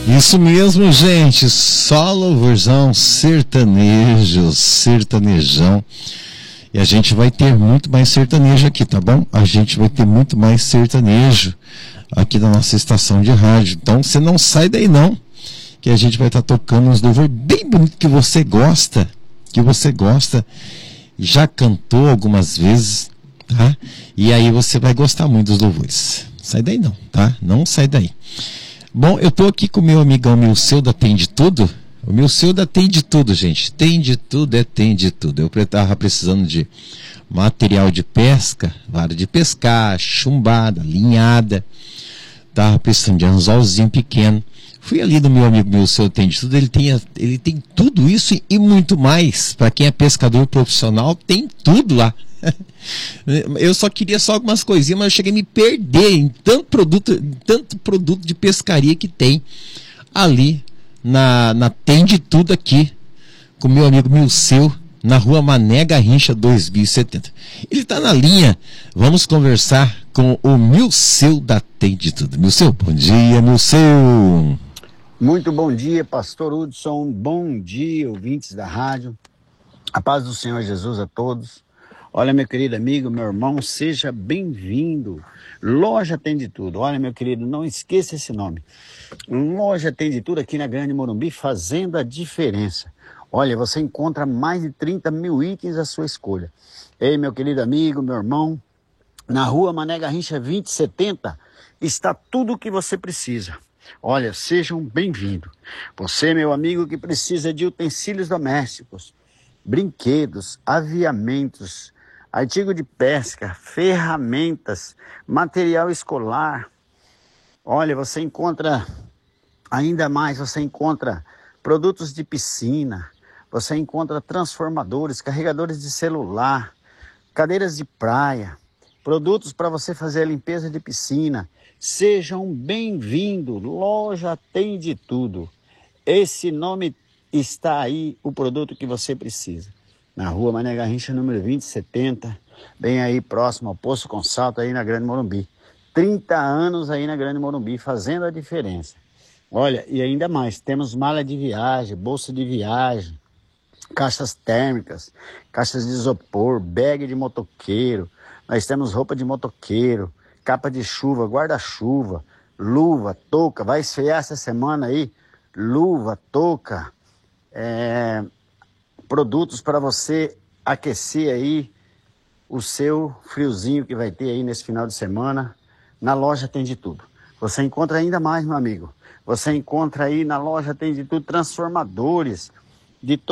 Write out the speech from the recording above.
Isso mesmo, gente, só louvorzão, sertanejão. E a gente vai ter muito mais sertanejo aqui, tá bom? A gente vai ter muito mais sertanejo aqui na nossa estação de rádio. Então você não sai daí não, que a gente vai estar tocando uns louvores bem bonitos que você gosta, já cantou algumas vezes, tá? E aí você vai gostar muito dos louvores. Sai daí não, tá? Não sai daí. Bom, eu tô aqui com o meu amigão Milceu Tem de Tudo. O Milceu tem de tudo, gente. Tem de tudo. Eu estava precisando de material de pesca, vara de pescar, chumbada, linhada. Tava precisando de anzolzinho pequeno. Fui ali no meu amigo Milceu Tem de Tudo. Ele tem tudo isso e muito mais. Para quem é pescador profissional, tem tudo lá. Eu só queria só algumas coisinhas, mas eu cheguei a me perder em tanto produto de pescaria que tem ali na Tem de Tudo aqui, com meu amigo Milceu, na rua Mané Garrincha 2070. Ele está na linha, vamos conversar com o Milceu Tem de Tudo. Milceu, bom dia, Milceu. Muito bom dia, pastor Hudson, bom dia, ouvintes da rádio, a paz do Senhor Jesus a todos. Olha, meu querido amigo, meu irmão, seja bem-vindo. Loja Tem de Tudo. Olha, meu querido, não esqueça esse nome. Loja Tem de Tudo aqui na Grande Morumbi, fazendo a diferença. Olha, você encontra mais de 30 mil itens à sua escolha. Ei, meu querido amigo, meu irmão, na rua Mané Garrincha 2070 está tudo o que você precisa. Olha, sejam bem-vindos. Você, meu amigo, que precisa de utensílios domésticos, brinquedos, aviamentos, artigo de pesca, ferramentas, material escolar. Olha, você encontra ainda mais, você encontra produtos de piscina, você encontra transformadores, carregadores de celular, cadeiras de praia, produtos para você fazer a limpeza de piscina. Sejam bem-vindos, Loja Tem de Tudo. Esse nome está aí, o produto que você precisa. Na rua Mané Garrincha, número 2070, bem aí próximo ao Poço Consalto, aí na Grande Morumbi. 30 anos aí na Grande Morumbi, fazendo a diferença. Olha, e ainda mais, temos mala de viagem, bolsa de viagem, caixas térmicas, caixas de isopor, bag de motoqueiro. Nós temos roupa de motoqueiro, capa de chuva, guarda-chuva, luva, touca. Vai esfriar essa semana aí, luva, touca, produtos para você aquecer aí o seu friozinho que vai ter aí nesse final de semana. Na loja Tem de Tudo. Você encontra ainda mais, meu amigo. Você encontra aí na loja Tem de Tudo transformadores de